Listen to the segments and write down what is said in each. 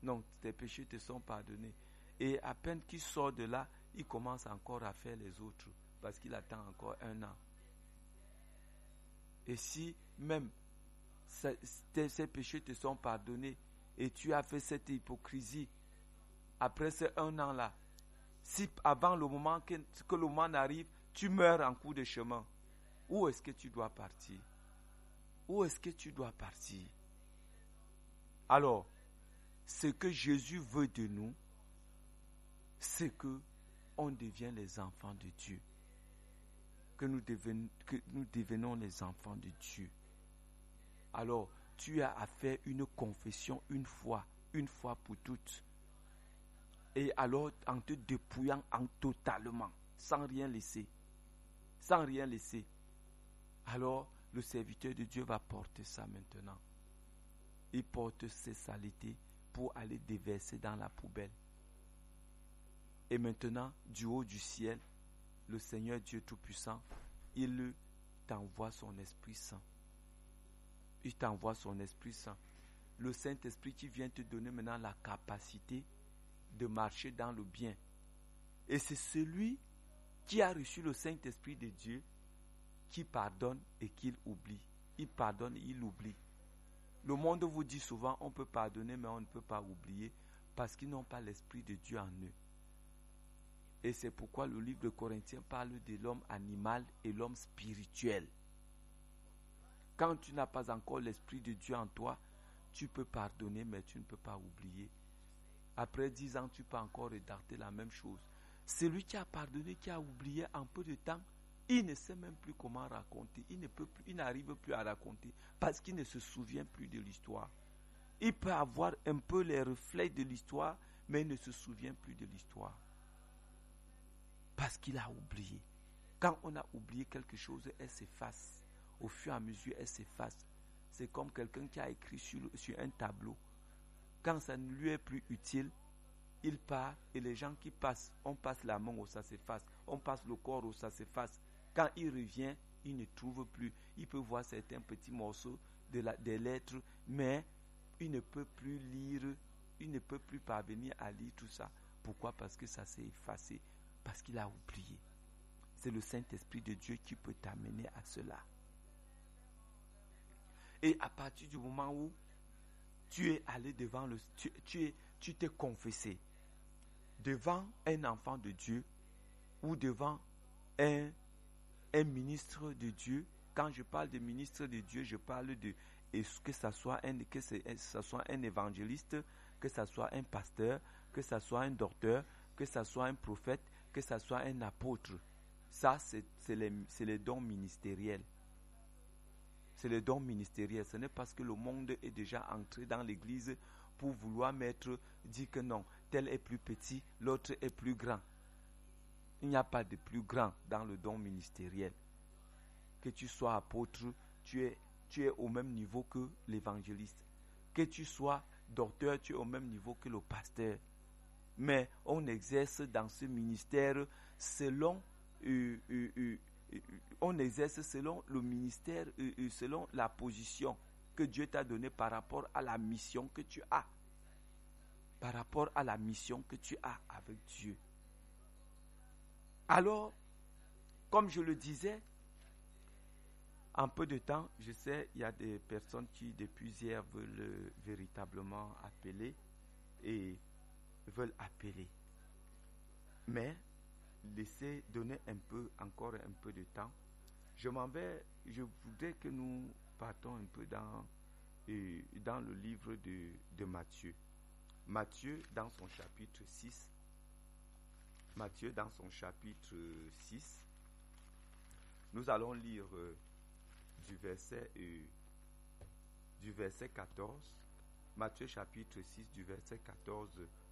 Non, tes péchés te sont pardonnés. Et à peine qu'il sort de là, il commence encore à faire les autres, parce qu'il attend encore 1 an. Et si même ces péchés te sont pardonnés, et tu as fait cette hypocrisie, après ces 1 an-là, si avant le moment que le moment arrive, tu meurs en cours de chemin, où est-ce que tu dois partir? Où est-ce que tu dois partir? Alors, ce que Jésus veut de nous, c'est que on devienne les enfants de Dieu. Que nous devenons les enfants de Dieu. Alors, tu as à faire une confession une fois pour toutes. Et alors, en te dépouillant totalement, sans rien laisser. Alors, le serviteur de Dieu va porter ça maintenant. Il porte ses saletés pour aller déverser dans la poubelle. Et maintenant, du haut du ciel, le Seigneur Dieu Tout-Puissant, il t'envoie son Esprit Saint. Il t'envoie son Esprit Saint. Le Saint-Esprit qui vient te donner maintenant la capacité de marcher dans le bien. Et c'est celui qui a reçu le Saint-Esprit de Dieu qui pardonne et qui oublie. Il pardonne et il oublie. Le monde vous dit souvent, on peut pardonner mais on ne peut pas oublier parce qu'ils n'ont pas l'Esprit de Dieu en eux. Et c'est pourquoi le livre de Corinthiens parle de l'homme animal et l'homme spirituel. Quand tu n'as pas encore l'Esprit de Dieu en toi, tu peux pardonner mais tu ne peux pas oublier. Après 10 ans, tu peux encore rédacter la même chose. Celui qui a pardonné, qui a oublié en peu de temps, il ne sait même plus comment raconter. Il n'arrive plus à raconter parce qu'il ne se souvient plus de l'histoire. Il peut avoir un peu les reflets de l'histoire, mais il ne se souvient plus de l'histoire. Parce qu'il a oublié. Quand on a oublié quelque chose, elle s'efface. Au fur et à mesure, elle s'efface. C'est comme quelqu'un qui a écrit sur un tableau. Quand ça ne lui est plus utile, il part et les gens qui passent, on passe la main où ça s'efface, on passe le corps où ça s'efface. Quand il revient, il ne trouve plus. Il peut voir certains petits morceaux des lettres, mais il ne peut plus lire, il ne peut plus parvenir à lire tout ça. Pourquoi? Parce que ça s'est effacé, parce qu'il a oublié. C'est le Saint-Esprit de Dieu qui peut t'amener à cela. Et à partir du moment où tu es allé devant tu t'es confessé devant un enfant de Dieu ou devant un ministre de Dieu. Quand je parle de ministre de Dieu, je parle de que ça soit un évangéliste, que ça soit un pasteur, que ça soit un docteur, que ça soit un prophète, que ça soit un apôtre. Ça, c'est les dons ministériels. C'est les dons ministériels. Ce n'est parce que le monde est déjà entré dans l'église pour vouloir dire que non, tel est plus petit, l'autre est plus grand. Il n'y a pas de plus grand dans le don ministériel. Que tu sois apôtre, tu es au même niveau que l'évangéliste. Que tu sois docteur, tu es au même niveau que le pasteur. Mais on exerce dans ce ministère selon le ministère, selon la position que Dieu t'a donnée par rapport à la mission que tu as. Par rapport à la mission que tu as avec Dieu. Alors, comme je le disais, en peu de temps, je sais, il y a des personnes qui depuis hier veulent véritablement appeler et veulent appeler. Mais laissez donner encore un peu de temps. Je voudrais que nous partons un peu dans le livre de Matthieu. Matthieu dans son chapitre 6. Matthieu dans son chapitre 6. Nous allons lire du verset 14. Matthieu chapitre 6 du verset 14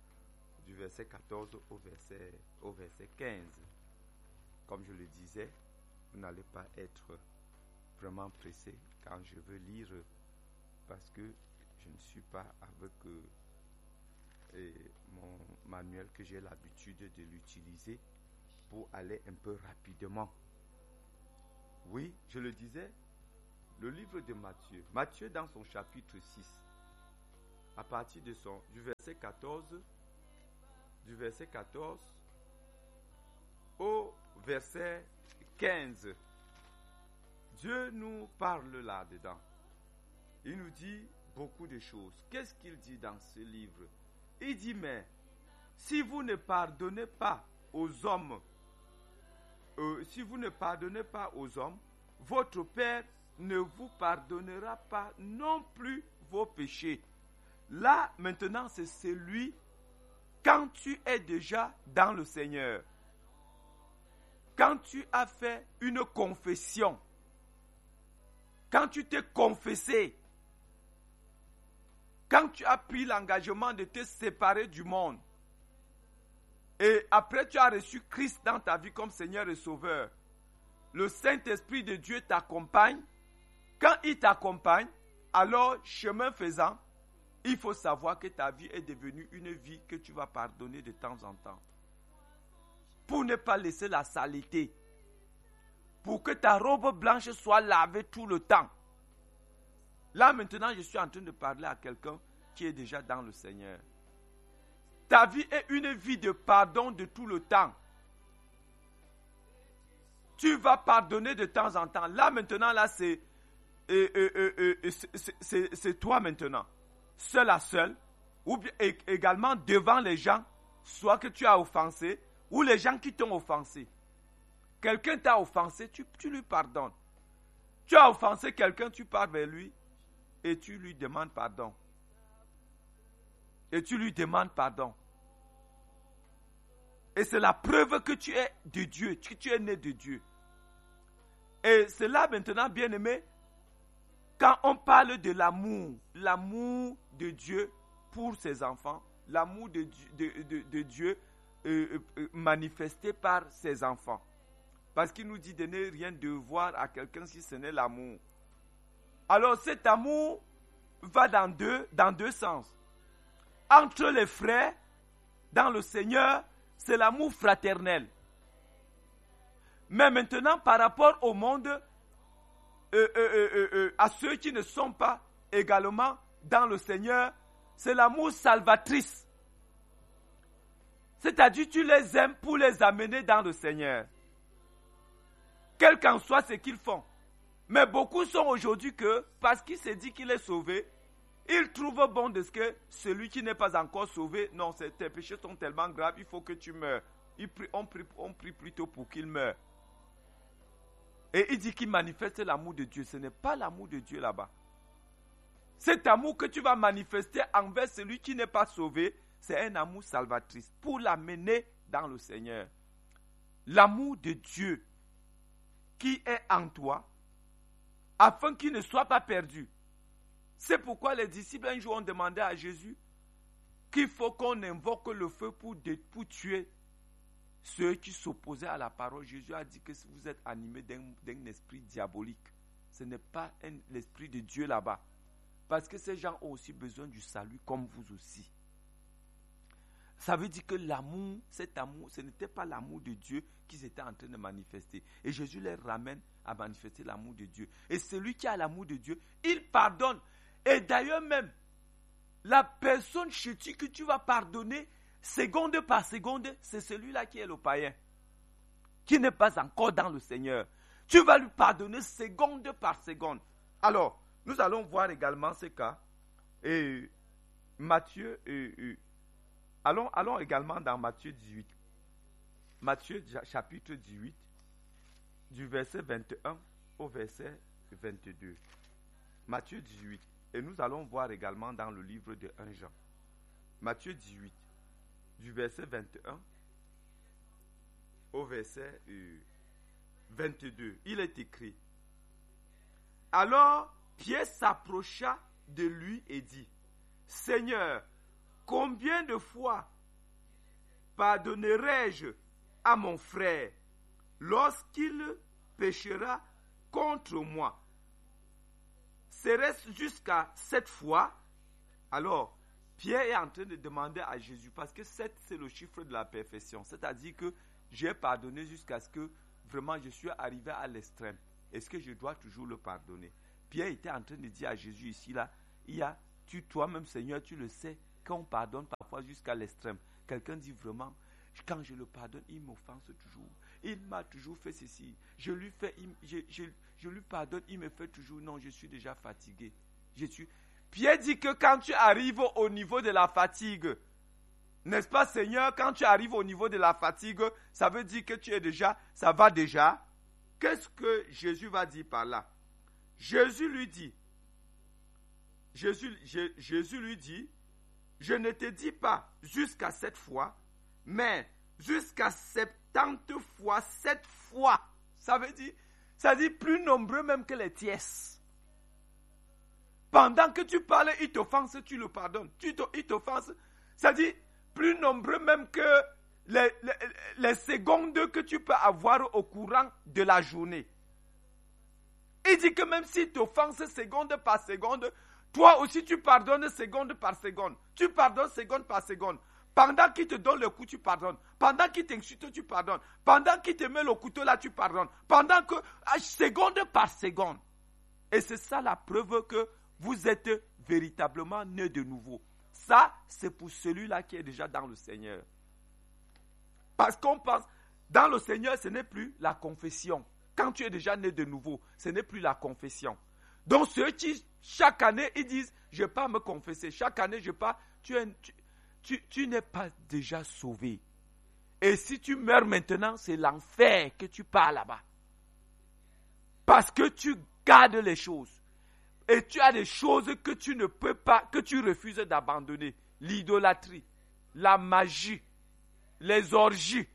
au verset 15. Comme je le disais, vous n'allez pas être vraiment pressé quand je veux lire parce que je ne suis pas avec mon manuel que j'ai l'habitude de l'utiliser pour aller un peu rapidement. Oui, je le disais, le livre de Matthieu. Matthieu dans son chapitre 6. à partir du verset 14, au verset 15. Dieu nous parle là-dedans. Il nous dit beaucoup de choses. Qu'est-ce qu'il dit dans ce livre? Il dit, mais si vous ne pardonnez pas aux hommes, votre Père ne vous pardonnera pas non plus vos péchés. Là, maintenant, c'est celui, quand tu es déjà dans le Seigneur, quand tu as fait une confession, quand tu t'es confessé, quand tu as pris l'engagement de te séparer du monde, et après tu as reçu Christ dans ta vie comme Seigneur et Sauveur, le Saint-Esprit de Dieu t'accompagne. Quand il t'accompagne, alors, chemin faisant, il faut savoir que ta vie est devenue une vie que tu vas pardonner de temps en temps. Pour ne pas laisser la saleté. Pour que ta robe blanche soit lavée tout le temps. Là, maintenant, je suis en train de parler à quelqu'un qui est déjà dans le Seigneur. Ta vie est une vie de pardon de tout le temps. Tu vas pardonner de temps en temps. Là, maintenant, là, c'est toi maintenant. Seul à seul. Ou bien également devant les gens, soit que tu as offensé, ou les gens qui t'ont offensé. Quelqu'un t'a offensé, tu lui pardonnes. Tu as offensé quelqu'un, tu pars vers lui et tu lui demandes pardon. Et tu lui demandes pardon. Et c'est la preuve que tu es de Dieu, que tu es né de Dieu. Et c'est là maintenant, bien-aimé, quand on parle de l'amour de Dieu pour ses enfants, l'amour de Dieu manifesté par ses enfants. Parce qu'il nous dit de ne rien devoir à quelqu'un si ce n'est l'amour. Alors cet amour va dans deux sens. Entre les frères, dans le Seigneur, c'est l'amour fraternel. Mais maintenant, par rapport au monde, à ceux qui ne sont pas également dans le Seigneur, c'est l'amour salvatrice. C'est-à-dire, tu les aimes pour les amener dans le Seigneur. Quel qu'en soit ce qu'ils font. Mais beaucoup sont aujourd'hui que, parce qu'il s'est dit qu'il est sauvé, ils trouvent bon de ce que celui qui n'est pas encore sauvé, non, tes péchés sont tellement graves, il faut que tu meurs. On prie plutôt pour qu'il meure. Et il dit qu'il manifeste l'amour de Dieu. Ce n'est pas l'amour de Dieu là-bas. Cet amour que tu vas manifester envers celui qui n'est pas sauvé, c'est un amour salvatrice pour l'amener dans le Seigneur. L'amour de Dieu qui est en toi, afin qu'il ne soit pas perdu. C'est pourquoi les disciples un jour ont demandé à Jésus qu'il faut qu'on invoque le feu pour tuer ceux qui s'opposaient à la parole. Jésus a dit que si vous êtes animé d'un esprit diabolique, ce n'est pas l'esprit de Dieu là-bas. Parce que ces gens ont aussi besoin du salut comme vous aussi. Ça veut dire que l'amour, cet amour, ce n'était pas l'amour de Dieu qu'ils étaient en train de manifester. Et Jésus les ramène à manifester l'amour de Dieu. Et celui qui a l'amour de Dieu, il pardonne. Et d'ailleurs même, la personne chez qui que tu vas pardonner, seconde par seconde, c'est celui-là qui est le païen, qui n'est pas encore dans le Seigneur. Tu vas lui pardonner seconde par seconde. Alors, nous allons voir également ce cas. Et Matthieu, allons également dans Matthieu 18. Matthieu chapitre 18, du verset 21 au verset 22. Matthieu 18. Et nous allons voir également dans le livre de 1 Jean. Matthieu 18, du verset 21 au verset 22. Il est écrit: Alors Pierre s'approcha de lui et dit: Seigneur, combien de fois pardonnerai-je à mon frère lorsqu'il péchera contre moi? Serait-ce jusqu'à 7 fois? Alors, Pierre est en train de demander à Jésus, parce que 7, c'est le chiffre de la perfection. C'est-à-dire que j'ai pardonné jusqu'à ce que vraiment je suis arrivé à l'extrême. Est-ce que je dois toujours le pardonner? Pierre était en train de dire à Jésus ici, là, il y a toi-même, Seigneur, tu le sais, qu'on pardonne parfois jusqu'à l'extrême. Quelqu'un dit vraiment, quand je le pardonne, il m'offense toujours. Il m'a toujours fait ceci. Je lui pardonne, il me fait toujours, non, je suis déjà fatigué. Pierre dit que quand tu arrives au niveau de la fatigue, n'est-ce pas, Seigneur, quand tu arrives au niveau de la fatigue, ça veut dire que ça va déjà. Qu'est-ce que Jésus va dire par là? Jésus lui dit, je ne te dis pas jusqu'à 7 fois, mais jusqu'à 70 fois 7 fois. Ça dit plus nombreux même que les tiesses. Pendant que tu parles, il t'offense, tu le pardonnes. Il t'offense, ça dit plus nombreux même que les secondes que tu peux avoir au courant de la journée. Il dit que même s'il t'offense seconde par seconde, toi aussi tu pardonnes seconde par seconde. Tu pardonnes seconde par seconde. Pendant qu'il te donne le coup, tu pardonnes. Pendant qu'il t'insulte, tu pardonnes. Pendant qu'il te met le couteau là, tu pardonnes. Pendant que, seconde par seconde. Et c'est ça la preuve que vous êtes véritablement né de nouveau. Ça, c'est pour celui-là qui est déjà dans le Seigneur. Parce qu'on pense, dans le Seigneur, ce n'est plus la confession. Quand tu es déjà né de nouveau, ce n'est plus la confession. Donc ceux qui, chaque année, ils disent, je ne vais pas me confesser. Chaque année, je ne vais pas... Tu n'es pas déjà sauvé. Et si tu meurs maintenant, c'est l'enfer que tu pars là-bas. Parce que tu gardes les choses. Et tu as des choses que tu ne peux pas, que tu refuses d'abandonner. L'idolâtrie, la magie, les orgies,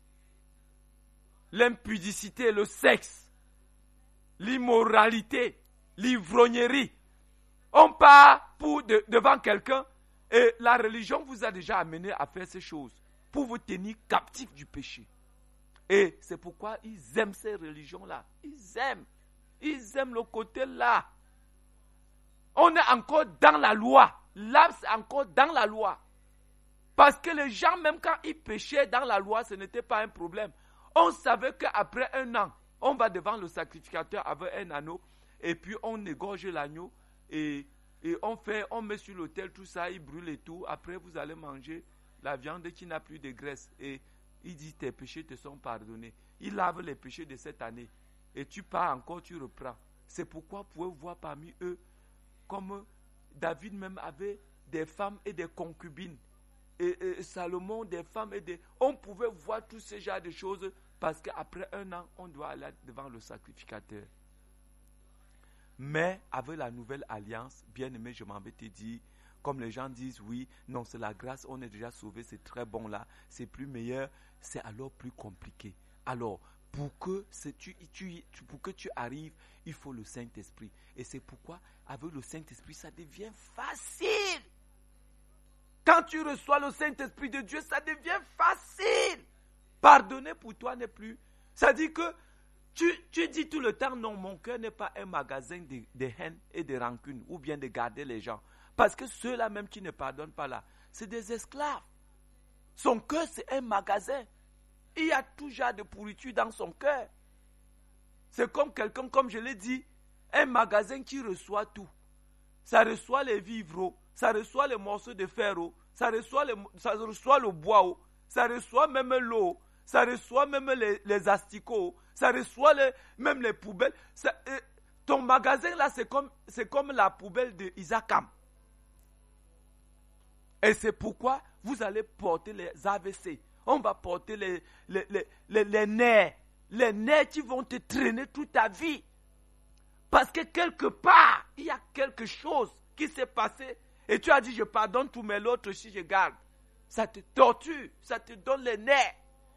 l'impudicité, le sexe, l'immoralité, l'ivrognerie. On part devant quelqu'un et la religion vous a déjà amené à faire ces choses pour vous tenir captif du péché. Et c'est pourquoi ils aiment ces religions-là. Ils aiment le côté là. On est encore dans la loi. Là, c'est encore dans la loi. Parce que les gens, même quand ils péchaient dans la loi, ce n'était pas un problème. On savait qu'après 1 an, on va devant le sacrificateur avec un anneau, et puis on égorge l'agneau, et on met sur l'autel tout ça, il brûle et tout. Après, vous allez manger la viande qui n'a plus de graisse. Et il dit, tes péchés te sont pardonnés. Il lave les péchés de cette année. Et tu pars encore, tu reprends. C'est pourquoi vous pouvez voir parmi eux, comme David même avait des femmes et des concubines. Et Salomon, des femmes et des... On pouvait voir tous ces genres de choses parce qu'après 1 an, on doit aller devant le sacrificateur. Mais avec la nouvelle alliance, bien aimé, je m'en vais te dire, comme les gens disent, oui, non, c'est la grâce, on est déjà sauvé, c'est très bon là, c'est plus meilleur, c'est alors plus compliqué. Alors, pour que tu arrives, il faut le Saint-Esprit. Et c'est pourquoi, avec le Saint-Esprit, ça devient facile. Quand tu reçois le Saint-Esprit de Dieu, ça devient facile. Pardonner pour toi n'est plus... Ça dit que tu dis tout le temps, non, mon cœur n'est pas un magasin de haine et de rancune, ou bien de garder les gens. Parce que ceux-là même qui ne pardonnent pas là, c'est des esclaves. Son cœur, c'est un magasin. Il y a tout genre de pourriture dans son cœur. C'est comme quelqu'un, comme je l'ai dit, un magasin qui reçoit tout. Ça reçoit les vivres, ça reçoit les morceaux de fer, ça reçoit le bois, ça reçoit même l'eau, ça reçoit même les asticots, ça reçoit même les poubelles. Ton magasin là, c'est comme la poubelle de Isakam. Et c'est pourquoi vous allez porter les AVC. On va porter les nerfs qui vont te traîner toute ta vie. Parce que quelque part, il y a quelque chose qui s'est passé. Et tu as dit, je pardonne tout, mais l'autre si je garde. Ça te torture, ça te donne les nerfs.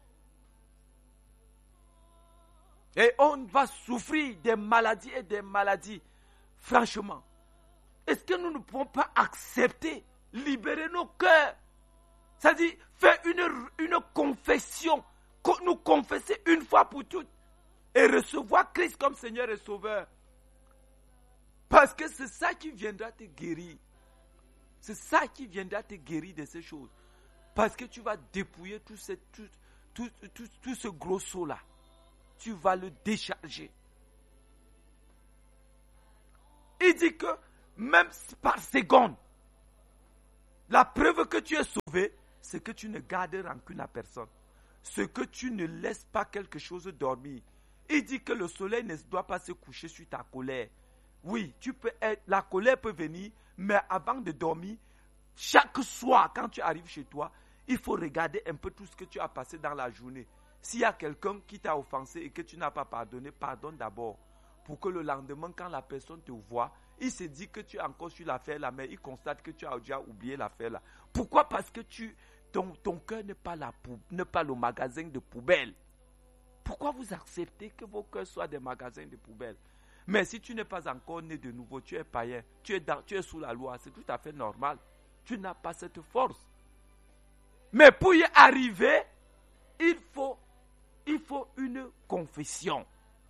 Et on va souffrir des maladies et des maladies. Franchement, est-ce que nous ne pouvons pas accepter, libérer nos cœurs? C'est-à-dire, faire une confession, nous confesser une fois pour toutes et recevoir Christ comme Seigneur et Sauveur. Parce que c'est ça qui viendra te guérir. C'est ça qui viendra te guérir de ces choses. Parce que tu vas dépouiller tout ce gros seau-là. Tu vas le décharger. Il dit que même par seconde. La preuve que tu es sauvé, c'est que tu ne gardes rancune à personne. C'est que tu ne laisses pas quelque chose dormir. Il dit que le soleil ne doit pas se coucher sur ta colère. Oui, la colère peut venir, mais avant de dormir, chaque soir, quand tu arrives chez toi, il faut regarder un peu tout ce que tu as passé dans la journée. S'il y a quelqu'un qui t'a offensé et que tu n'as pas pardonné, pardonne d'abord. Pour que le lendemain, quand la personne te voit, il se dit que tu es encore sur l'affaire là, mais il constate que tu as déjà oublié l'affaire là. Pourquoi? Parce que ton cœur n'est pas le magasin de poubelle. Pourquoi vous acceptez que vos cœurs soient des magasins de poubelle? Mais si tu n'es pas encore né de nouveau, tu es païen, tu es sous la loi, c'est tout à fait normal. Tu n'as pas cette force. Mais pour y arriver, il faut une confession.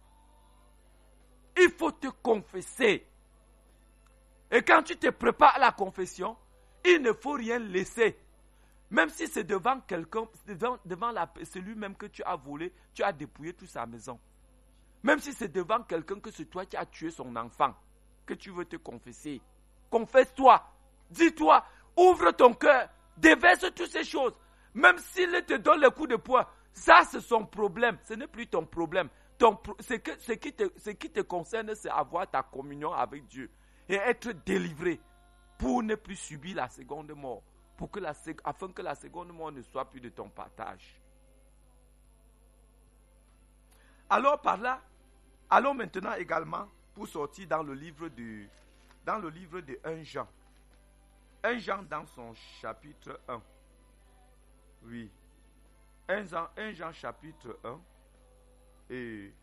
Il faut te confesser. Et quand tu te prépares à la confession, il ne faut rien laisser. Même si c'est devant quelqu'un, devant celui même que tu as volé, tu as dépouillé toute sa maison. Même si c'est devant quelqu'un que c'est toi qui as tué son enfant, que tu veux te confesser. Confesse-toi. Dis-toi, ouvre ton cœur, déverse toutes ces choses. Même s'il te donne le coup de poing, ça c'est son problème, ce n'est plus ton problème. Ce qui te concerne, c'est avoir ta communion avec Dieu et être délivré pour ne plus subir la seconde mort, afin que la seconde mort ne soit plus de ton partage. Alors par là, allons maintenant également pour sortir dans le livre de 1 Jean. 1 Jean dans son chapitre 1. Oui. 1 Jean chapitre 1. Et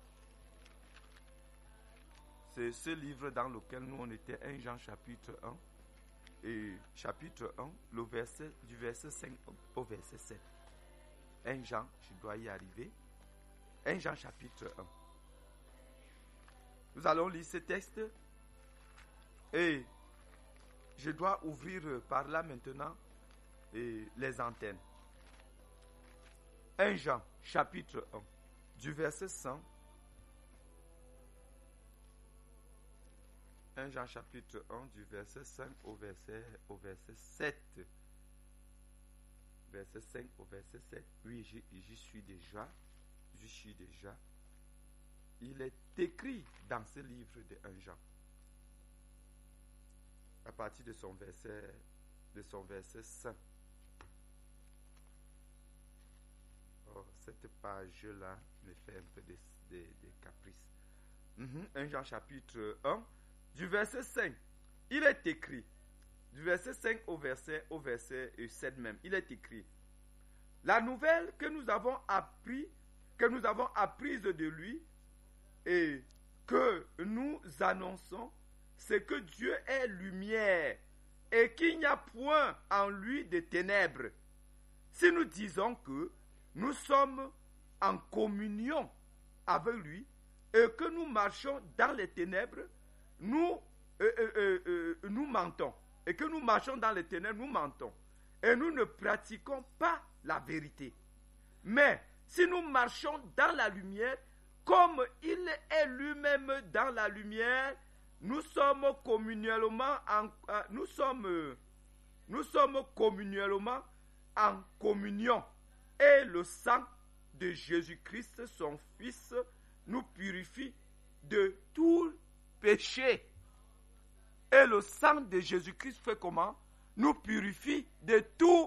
c'est ce livre dans lequel nous on était, 1 Jean chapitre 1. Et chapitre 1, du verset 5 au verset 7. 1 Jean, je dois y arriver. 1 Jean chapitre 1. Nous allons lire ce texte. Et je dois ouvrir par là maintenant les antennes. 1 Jean chapitre 1, du verset 100. 1 Jean chapitre 1, du verset 5 au verset 7. Verset 5 au verset 7. Oui, j'y suis déjà. Il est écrit dans ce livre de 1 Jean, à partir de son verset 5. Oh, cette page-là me fait un peu de caprice. 1 Jean chapitre 1, du verset 5. Il est écrit, du verset 5 au verset 7 même, il est écrit: la nouvelle que nous avons apprise de lui et que nous annonçons, c'est que Dieu est lumière et qu'il n'y a point en lui de ténèbres. Si nous disons que nous sommes en communion avec lui et que nous marchons dans les ténèbres, nous mentons. Et que nous marchons dans les ténèbres, nous mentons. Et nous ne pratiquons pas la vérité. Mais si nous marchons dans la lumière, comme il est lui-même dans la lumière, nous sommes communément en communion. Et le sang de Jésus-Christ, son Fils, nous purifie de tout péché. Et le sang de Jésus-Christ fait comment? Nous purifie de tous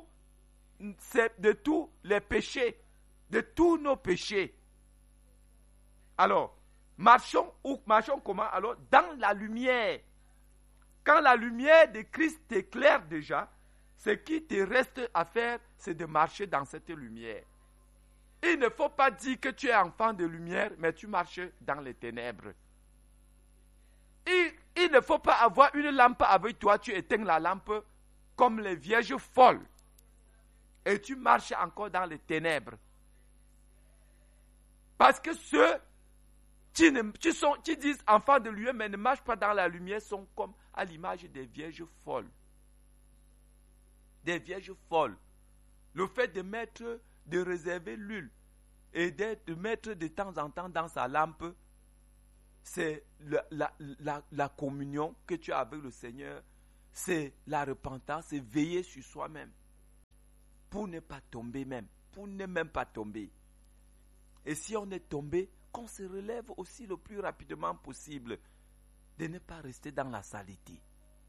les péchés, de tous nos péchés. Alors, marchons comment? Alors, dans la lumière. Quand la lumière de Christ t'éclaire déjà, ce qui te reste à faire, c'est de marcher dans cette lumière. Il ne faut pas dire que tu es enfant de lumière, mais tu marches dans les ténèbres. Il ne faut pas avoir une lampe avec toi, tu éteins la lampe comme les vierges folles. Et tu marches encore dans les ténèbres. Parce que ceux qui disent enfants de lumière, mais ne marchent pas dans la lumière, sont comme à l'image des vierges folles. Des vierges folles. Le fait de réserver l'huile et de mettre de temps en temps dans sa lampe, c'est la communion que tu as avec le Seigneur, c'est la repentance, c'est veiller sur soi-même pour ne pas tomber même, pour ne même pas tomber. Et si on est tombé, qu'on se relève aussi le plus rapidement possible, de ne pas rester dans la saleté.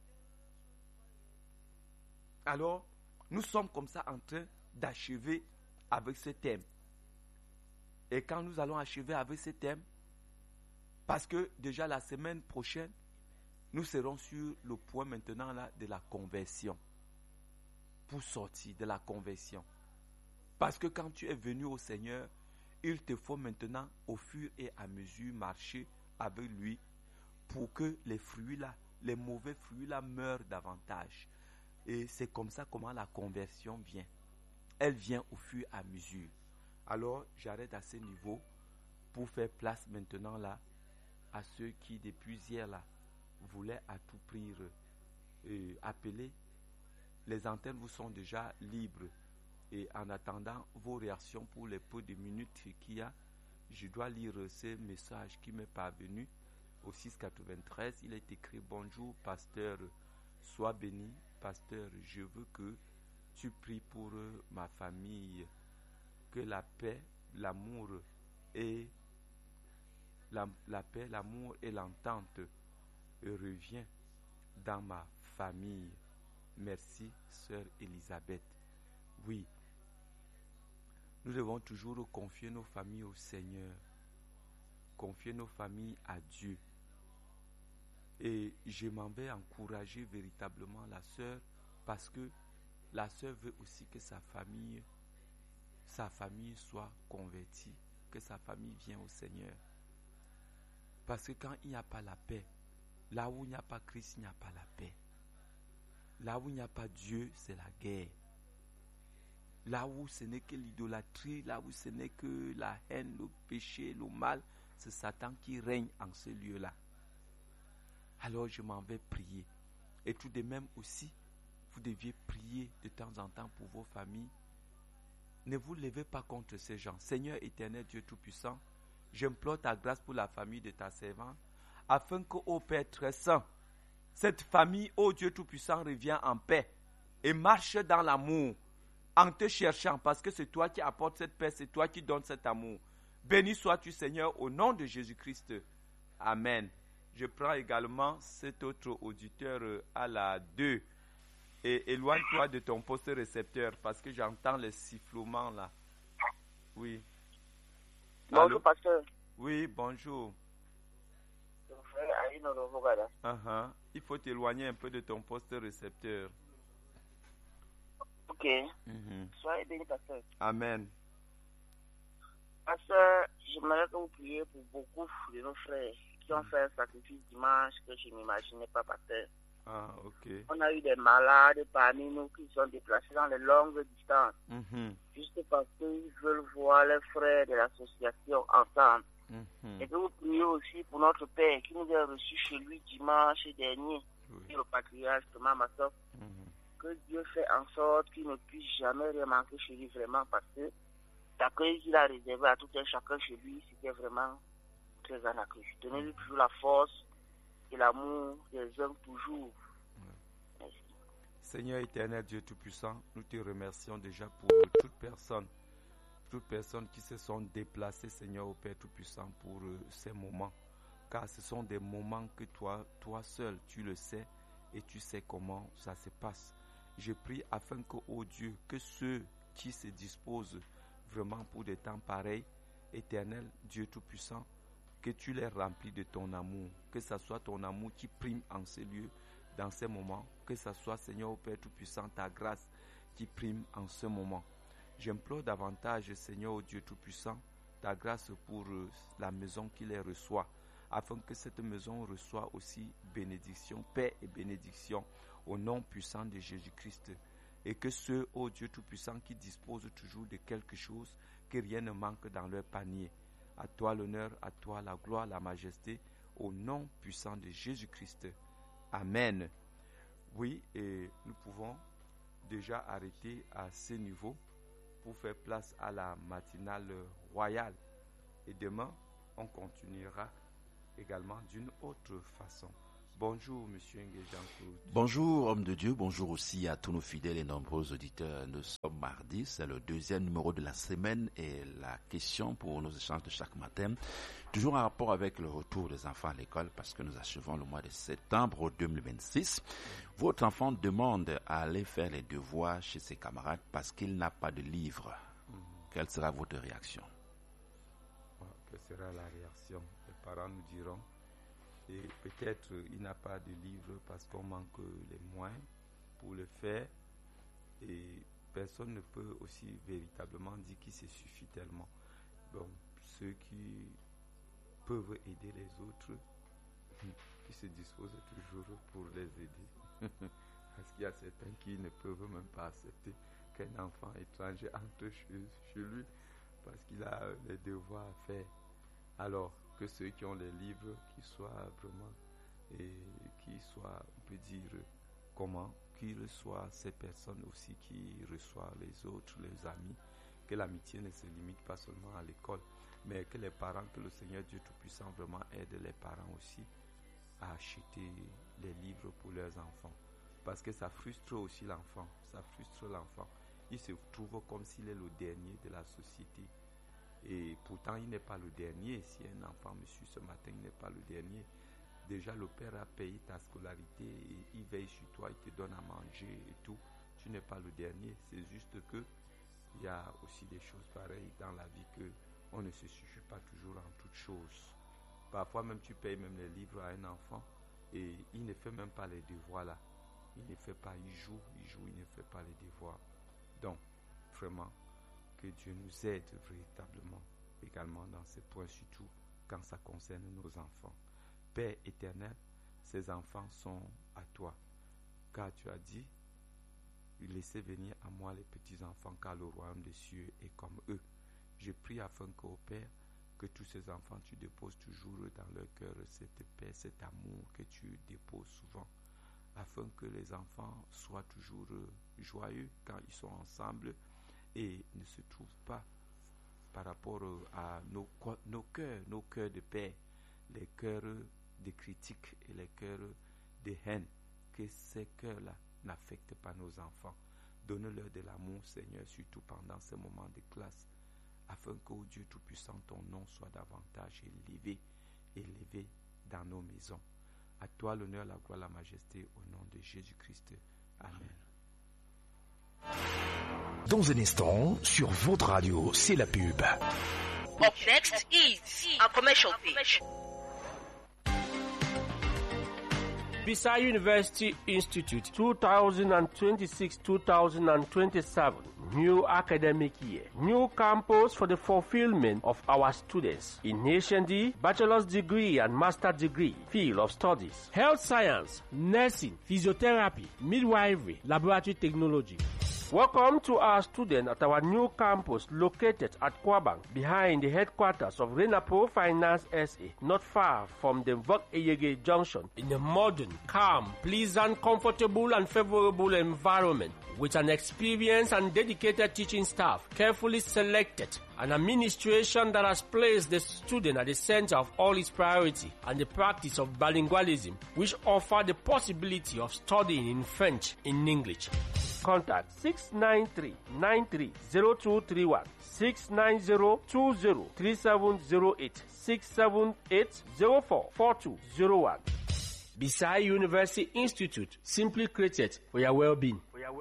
Alors, nous sommes comme ça en train d'achever avec ce thème. Et quand nous allons achever avec ce thème, parce que déjà la semaine prochaine, nous serons sur le point maintenant là de la conversion. Pour sortir de la conversion. Parce que quand tu es venu au Seigneur, il te faut maintenant au fur et à mesure marcher avec lui pour que les fruits là, les mauvais fruits là meurent davantage. Et c'est comme ça comment la conversion vient. Elle vient au fur et à mesure. Alors, j'arrête à ce niveau pour faire place maintenant là à ceux qui depuis hier là voulaient à tout prix appeler. Les antennes vous sont déjà libres. Et en attendant vos réactions pour les peu de minutes qu'il y a, je dois lire ce message qui m'est parvenu au 693. Il est écrit: bonjour pasteur, sois béni. Pasteur, je veux que tu pries pour ma famille, que la paix, l'amour et la paix, l'amour et l'entente reviennent dans ma famille. Merci, sœur Elisabeth. Oui, nous devons toujours confier nos familles au Seigneur, confier nos familles à Dieu. Et je m'en vais encourager véritablement la sœur, parce que la sœur veut aussi que sa famille soit convertie, que sa famille vienne au Seigneur. Parce que quand il n'y a pas la paix, là où il n'y a pas Christ, il n'y a pas la paix. Là où il n'y a pas Dieu, c'est la guerre. Là où ce n'est que l'idolâtrie, là où ce n'est que la haine, le péché, le mal, c'est Satan qui règne en ce lieu-là. Alors je m'en vais prier. Et tout de même aussi, vous deviez prier de temps en temps pour vos familles. Ne vous levez pas contre ces gens. Seigneur éternel, Dieu Tout-Puissant, j'implore ta grâce pour la famille de ta servante, afin que, ô Père très saint, cette famille, ô Dieu Tout-Puissant, revienne en paix et marche dans l'amour, en te cherchant, parce que c'est toi qui apportes cette paix, c'est toi qui donnes cet amour. Béni sois-tu, Seigneur, au nom de Jésus-Christ. Amen. Je prends également cet autre auditeur à la 2. Et éloigne-toi de ton poste récepteur, parce que j'entends les sifflements là. Oui. Bonjour, Allô? pasteur. Oui, bonjour. Il faut t'éloigner un peu de ton poste récepteur. Ok. Soyez béni, pasteur. Amen. Pasteur, j'aimerais que vous priez pour beaucoup de nos frères qui ont fait un sacrifice dimanche que je n'imaginais pas, pasteur. Ah, ok. On a eu des malades parmi nous qui sont déplacés dans les longues distances. Juste parce qu'ils veulent voir les frères de l'association ensemble. Et que vous priez aussi pour notre Père qui nous a reçus chez lui dimanche dernier, et le patriarche Thomas Massot. Que Dieu fait en sorte qu'il ne puisse jamais rien manquer chez lui, vraiment, parce que l'accueil qu'il a réservé à tout un chacun chez lui, c'était vraiment très un accueil. Donnez-lui toujours la force et l'amour des hommes toujours. Merci. Seigneur éternel, Dieu Tout-Puissant, nous te remercions déjà pour toutes personnes qui se sont déplacées, Seigneur, au Père Tout-Puissant, pour ces moments. Car ce sont des moments que toi seul, tu le sais et tu sais comment ça se passe. Je prie afin que, ô Dieu, que ceux qui se disposent vraiment pour des temps pareils, éternel, Dieu Tout-Puissant, que tu les remplis de ton amour, que ce soit ton amour qui prime en ces lieux, dans ces moments, que ce soit, Seigneur, ô Père Tout-Puissant, ta grâce qui prime en ce moment. J'implore davantage, Seigneur, ô Dieu Tout-Puissant, ta grâce pour la maison qui les reçoit, afin que cette maison reçoive aussi bénédiction, paix et bénédiction, au nom puissant de Jésus-Christ. Et que ceux, ô Dieu Tout-Puissant, qui disposent toujours de quelque chose, que rien ne manque dans leur panier. À toi l'honneur, à toi la gloire, la majesté, au nom puissant de Jésus-Christ. Amen. Oui, et nous pouvons déjà arrêter à ce niveau pour faire place à la matinale royale. Et demain, on continuera également d'une autre façon. Bonjour, Monsieur Nguyen-Jean-Claude. Bonjour, homme de Dieu. Bonjour aussi à tous nos fidèles et nombreux auditeurs. Nous sommes mardi, c'est le deuxième numéro de la semaine et la question pour nos échanges de chaque matin, toujours en rapport avec le retour des enfants à l'école parce que nous achevons le mois de septembre 2026. Votre enfant demande à aller faire les devoirs chez ses camarades parce qu'il n'a pas de livre. Quelle sera votre réaction? Quelle sera la réaction? Les parents nous diront. Et peut-être il n'a pas de livre parce qu'on manque les moyens pour le faire. Et personne ne peut aussi véritablement dire qu'il se suffit tellement. Bon, ceux qui peuvent aider les autres, qui se disposent toujours pour les aider. Parce qu'il y a certains qui ne peuvent même pas accepter qu'un enfant étranger entre chez lui parce qu'il a les devoirs à faire. Alors que ceux qui ont les livres, qui soient vraiment, et qui soient, on peut dire, comment, qu'ils soient ces personnes aussi qui reçoivent les autres, les amis, que l'amitié ne se limite pas seulement à l'école, mais que les parents, que le Seigneur Dieu Tout-Puissant vraiment aide les parents aussi à acheter les livres pour leurs enfants. Parce que ça frustre aussi l'enfant, Il se trouve comme s'il est le dernier de la société. Et pourtant, il n'est pas le dernier. Si un enfant me suit ce matin, il n'est pas le dernier. Déjà, le père a payé ta scolarité et il veille sur toi, il te donne à manger et tout. Tu n'es pas le dernier. C'est juste que il y a aussi des choses pareilles dans la vie que on ne se suffit pas toujours en toutes choses. Parfois, même tu payes même les livres à un enfant et il ne fait même pas les devoirs là. Il ne fait pas, il joue, il ne fait pas les devoirs. Donc, vraiment, que Dieu nous aide véritablement également dans ces points, surtout quand ça concerne nos enfants. Père éternel, ces enfants sont à toi, car tu as dit, laissez venir à moi les petits-enfants, car le royaume des cieux est comme eux. Je prie afin qu'au Père, que tous ces enfants, tu déposes toujours dans leur cœur cette paix, cet amour que tu déposes souvent, afin que les enfants soient toujours joyeux quand ils sont ensemble, et ne se trouve pas par rapport à nos cœurs de paix, les cœurs de critique et les cœurs de haine, que ces cœurs-là n'affectent pas nos enfants. Donne-leur de l'amour, Seigneur, surtout pendant ces moments de classe, afin qu'au Dieu Tout-Puissant, ton nom soit davantage élevé dans nos maisons. À toi l'honneur, la gloire, la majesté, au nom de Jésus-Christ. Amen. Dans un instant, sur votre radio, c'est la pub. Up next is a commercial page. Bisai University Institute 2026-2027, new academic year, new campus for the fulfillment of our students in HND, bachelor's degree and master's degree, field of studies, health science, nursing, physiotherapy, midwifery, laboratory technology. Welcome to our students at our new campus located at Kwabang, behind the headquarters of Renapo Finance SA, not far from the Vok-Eyege Junction, in a modern, calm, pleasant, comfortable and favorable environment with an experienced and dedicated teaching staff, carefully selected, an administration that has placed the student at the center of all its priority, and the practice of bilingualism, which offer the possibility of studying in French in English. Contact 693-930231, 690-20-3708, 678-04-4201. Bisai University Institute, simply created for your well-being.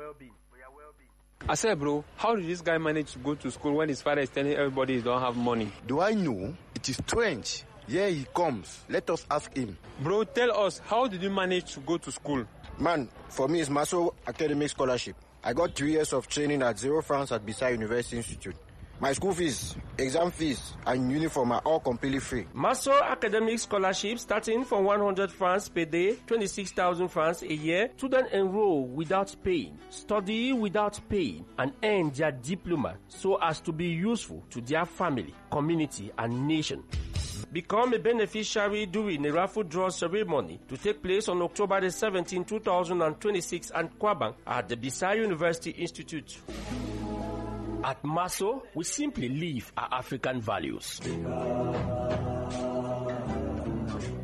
I said, bro, how did this guy manage to go to school when his father is telling everybody he don't have money? Do I know? It is strange. Here he comes. Let us ask him. Bro, tell us, how did you manage to go to school? Man, for me, it's Maso Academic Scholarship. I got 3 years of training at 0 francs at Bisai University Institute. My school fees, exam fees, and uniform are all completely free. Maso Academic Scholarship starting from 100 francs per day, 26,000 francs a year. Students enroll without paying, study without paying, and earn their diploma so as to be useful to their family, community, and nation. Become a beneficiary during a raffle draw ceremony to take place on October the 17th, 2026 at Kwabang at the Bisai University Institute. At Maso, we simply live our African values.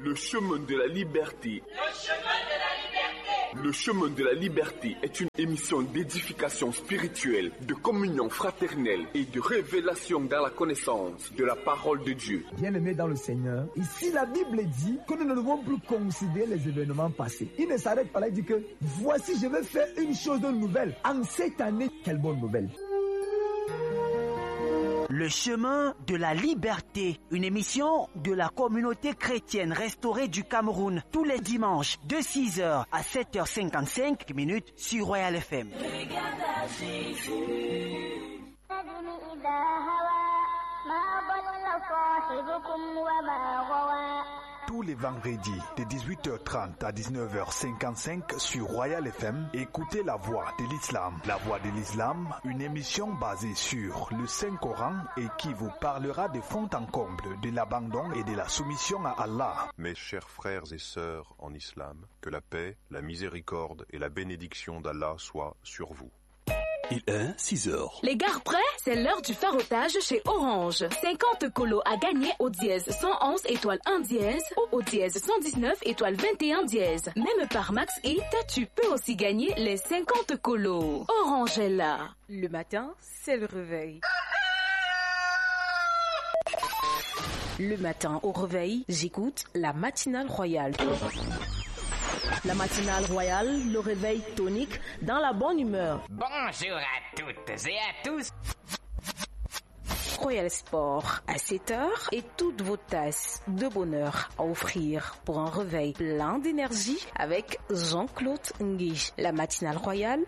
Le chemin de la liberté. Le chemin de la liberté est une émission d'édification spirituelle, de communion fraternelle et de révélation dans la connaissance de la parole de Dieu. Bien-aimés dans le Seigneur, ici la Bible dit que nous ne devons plus considérer les événements passés. Il ne s'arrête pas là, il dit que voici, je vais faire une chose nouvelle. En cette année, quelle bonne nouvelle. Le chemin de la liberté, une émission de la communauté chrétienne restaurée du Cameroun, tous les dimanches de 6h à 7h55 minutes sur Royal FM. Tous les vendredis de 18h30 à 19h55 sur Royal FM, écoutez La Voix de l'Islam. La Voix de l'Islam, une émission basée sur le Saint-Coran et qui vous parlera de fond en comble de l'abandon et de la soumission à Allah. Mes chers frères et sœurs en islam, que la paix, la miséricorde et la bénédiction d'Allah soient sur vous. Il est 6h. Les gars prêts? C'est l'heure du farotage chez Orange. 50 colos à gagner au dièse 111 étoile 1 dièse ou au dièse 119 étoile 21 dièse. Même par Max Hit, tu peux aussi gagner les 50 colos. Orange est là. Le matin, c'est le réveil. Le matin au réveil, j'écoute la matinale royale. La matinale royale, le réveil tonique dans la bonne humeur. Bonjour à toutes et à tous. Royal Sport à 7h et toutes vos tasses de bonheur à offrir pour un réveil plein d'énergie avec Jean-Claude Nguy. La matinale royale